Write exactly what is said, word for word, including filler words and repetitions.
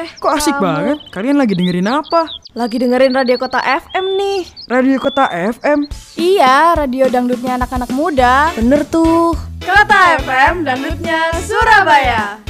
Eh, Kok asik kamu banget? Kalian lagi dengerin apa? lagi dengerin Radio Kota F M nih. Radio Kota F M? Iya, radio dangdutnya anak-anak muda. Bener tuh. Kota F M, dangdutnya Surabaya.